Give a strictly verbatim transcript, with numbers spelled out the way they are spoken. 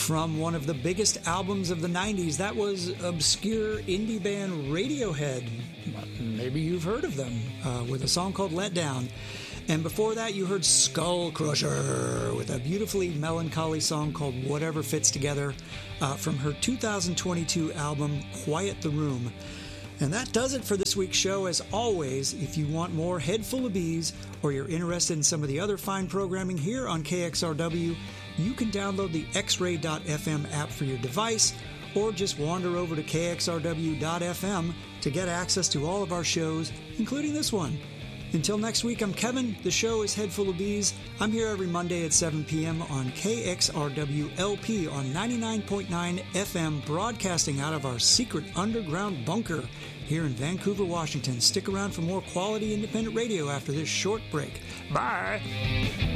From one of the biggest albums of the nineties, that was obscure indie band Radiohead. Maybe you've heard of them, uh, with a song called Let Down. And before that, you heard Skull Crusher with a beautifully melancholy song called Whatever Fits Together uh, from her two thousand twenty-two album, Quiet the Room. And that does it for this week's show. As always, if you want more Head Full of Bees, or you're interested in some of the other fine programming here on K X R W, you can download the x ray dot f m app for your device, or just wander over to k x r w dot f m to get access to all of our shows, including this one. Until next week, I'm Kevin. The show is Head Full of Bees. I'm here every Monday at seven p.m. on K X R W L P on ninety-nine point nine F M, broadcasting out of our secret underground bunker here in Vancouver, Washington. Stick around for more quality independent radio after this short break. Bye!